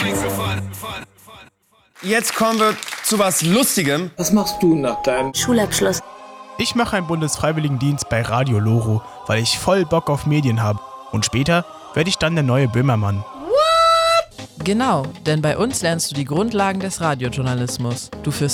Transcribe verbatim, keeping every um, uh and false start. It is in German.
Jetzt kommen wir zu was Lustigem. Was machst du nach deinem Schulabschluss? Ich mache einen Bundesfreiwilligendienst bei Radio Loro, weil ich voll Bock auf Medien habe. Und später werde ich dann der neue Böhmermann. Genau, denn bei uns lernst du die Grundlagen des Radiojournalismus. Du führst